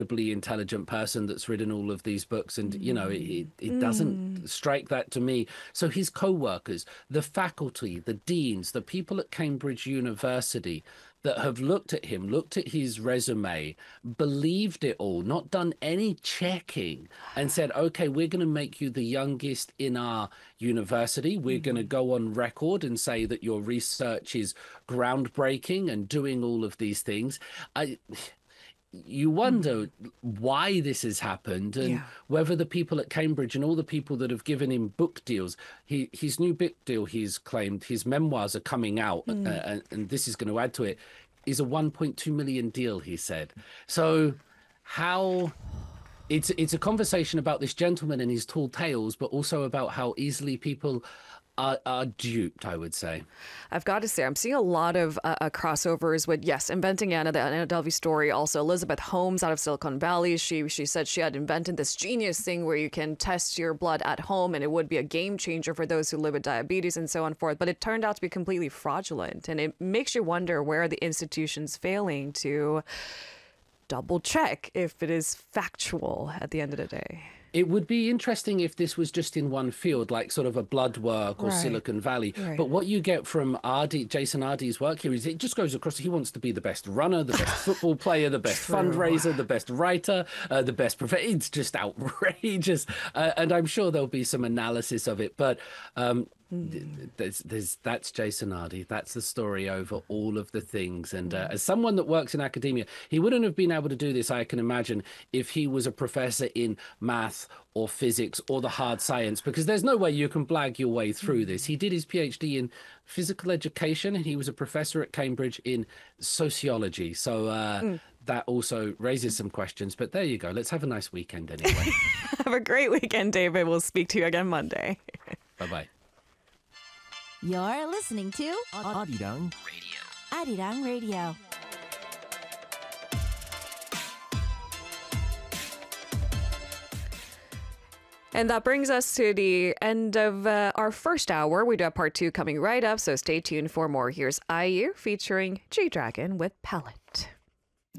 incredibly intelligent person that's written all of these books, and it doesn't strike that to me. So his co-workers, the faculty, the deans, the people at Cambridge University that have looked at him, looked at his resume, believed it all, not done any checking, and said, okay, we're going to make you the youngest in our university. We're going to go on record and say that your research is groundbreaking and doing all of these things. You wonder why this has happened, and whether the people at Cambridge and all the people that have given him book deals, his new book deal, he's claimed, his memoirs are coming out, and this is going to add to it, is a 1.2 million deal, he said. So how... It's a conversation about this gentleman and his tall tales, but also about how easily people are duped, I would say. I've got to say, I'm seeing a lot of crossovers with, yes, Inventing Anna, the Anna Delvey story. Also, Elizabeth Holmes out of Silicon Valley. She said she had invented this genius thing where you can test your blood at home, and it would be a game changer for those who live with diabetes and so on forth. But it turned out to be completely fraudulent. And it makes you wonder, where are the institutions failing to double check if it is factual at the end of the day? It would be interesting if this was just in one field, like sort of a blood work or Silicon Valley. But what you get from Jason Ardi's work here is it just goes across. He wants to be the best runner, the best football player, the best fundraiser, the best writer, the best professor. It's just outrageous. And I'm sure there'll be some analysis of it. But that's Jason Ardi. That's the story over all of the things. And as someone that works in academia, he wouldn't have been able to do this, I can imagine, if he was a professor in math or physics or the hard science, because there's no way you can blag your way through this. He did his PhD in physical education, and he was a professor at Cambridge in sociology. So that also raises some questions. But there you go. Let's have a nice weekend anyway. Have a great weekend, David. We'll speak to you again Monday. Bye-bye. You're listening to Arirang Radio. Arirang Radio. And that brings us to the end of our first hour. We do have part 2 coming right up, so stay tuned for more. Here's IU featuring G-Dragon with Palette.